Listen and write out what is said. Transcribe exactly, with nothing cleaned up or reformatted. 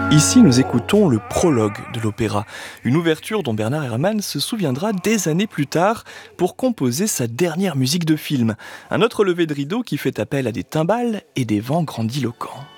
Ici, nous écoutons le prologue de l'opéra, une ouverture dont Bernard Herrmann se souviendra des années plus tard pour composer sa dernière musique de film, un autre lever de rideau qui fait appel à des timbales et des vents grandiloquents.